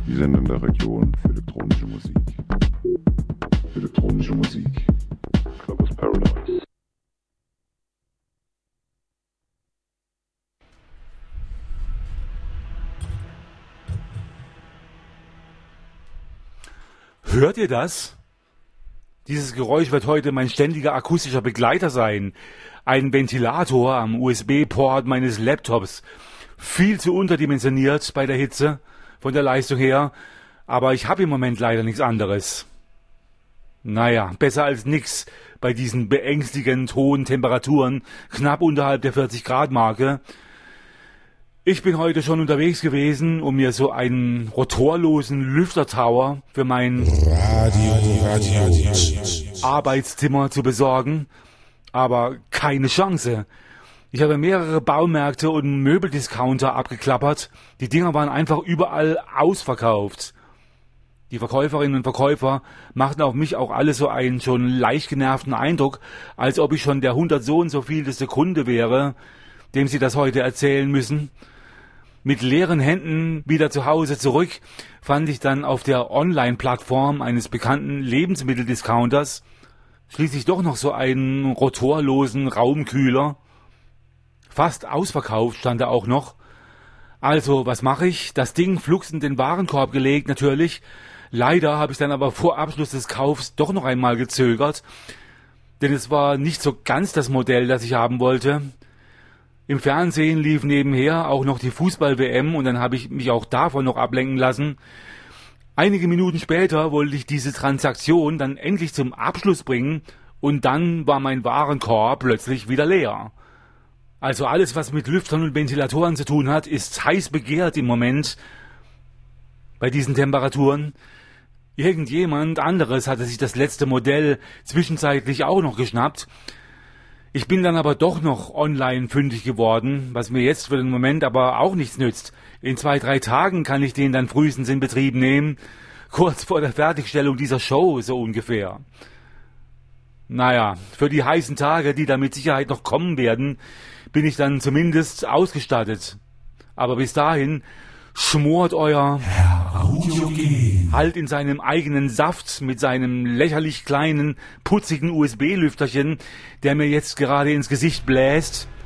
Die Sender in der Region für elektronische Musik. Elektronische Musik. Clubbers Paradise. Hört ihr das? Dieses Geräusch wird heute mein ständiger akustischer Begleiter sein. Ein Ventilator am USB-Port meines Laptops. Viel zu unterdimensioniert bei der Hitze, von der Leistung her. Aber ich habe im Moment leider nichts anderes. Naja, besser als nix bei diesen beängstigend hohen Temperaturen, knapp unterhalb der 40-Grad-Marke. Ich bin heute schon unterwegs gewesen, um mir so einen rotorlosen Lüftertower für mein Arbeitszimmer zu besorgen. Aber keine Chance. Ich habe mehrere Baumärkte und Möbeldiscounter abgeklappert. Die Dinger waren einfach überall ausverkauft. Die Verkäuferinnen und Verkäufer machten auf mich auch alle so einen schon leicht genervten Eindruck, als ob ich schon der 100 so und so vielteste Kunde wäre, dem sie das heute erzählen müssen. Mit leeren Händen wieder zu Hause zurück fand ich dann auf der Online-Plattform eines bekannten Lebensmitteldiscounters schließlich doch noch so einen rotorlosen Raumkühler. Fast ausverkauft stand er auch noch. Also, was mache ich? Das Ding flugs in den Warenkorb gelegt, natürlich. Leider habe ich dann aber vor Abschluss des Kaufs doch noch einmal gezögert, denn es war nicht so ganz das Modell, das ich haben wollte. Im Fernsehen lief nebenher auch noch die Fußball-WM und dann habe ich mich auch davon noch ablenken lassen. Einige Minuten später wollte ich diese Transaktion dann endlich zum Abschluss bringen und dann war mein Warenkorb plötzlich wieder leer. Also alles, was mit Lüftern und Ventilatoren zu tun hat, ist heiß begehrt im Moment bei diesen Temperaturen. Irgendjemand anderes hatte sich das letzte Modell zwischenzeitlich auch noch geschnappt. Ich bin dann aber doch noch online fündig geworden, was mir jetzt für den Moment aber auch nichts nützt. In 2-3 Tagen kann ich den dann frühestens in Betrieb nehmen, kurz vor der Fertigstellung dieser Show so ungefähr. Naja, für die heißen Tage, die da mit Sicherheit noch kommen werden, bin ich dann zumindest ausgestattet. Aber bis dahin schmort euer Audiogen halt in seinem eigenen Saft mit seinem lächerlich kleinen, putzigen USB-Lüfterchen, der mir jetzt gerade ins Gesicht bläst.